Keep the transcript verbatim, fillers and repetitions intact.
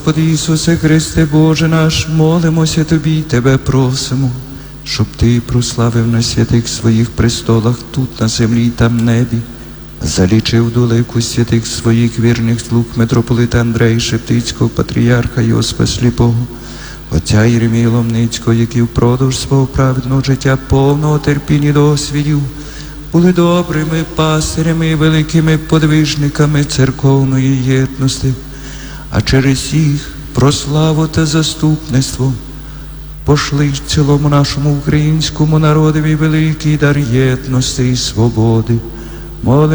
Господи Ісусе Христе, Боже наш, молимося Тобі, Тебе просимо, щоб Ти прославив на святих своїх престолах тут на землі і там небі, залічив до лику святих своїх вірних слуг митрополита Андрея Шептицького, патріарха Йосипа Сліпого, отця Єремія Ломницького, які впродовж свого праведного життя повного терпіння і досвідів були добрими пастирями і великими подвижниками церковної єдності, а через їх прославу та заступництво пошли цілому нашому українському народові великий дар єдності і свободи. Молимо